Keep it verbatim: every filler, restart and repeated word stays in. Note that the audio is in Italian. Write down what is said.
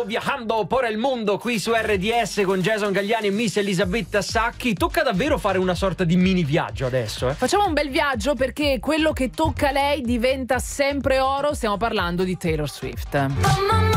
viajando por el mondo qui su R D S con Jason Galliani e Miss Elisabetta Sacchi. Tocca davvero fare una sorta di mini viaggio adesso, eh? Facciamo un bel viaggio perché quello che tocca a lei diventa sempre oro. Stiamo parlando di Taylor Swift.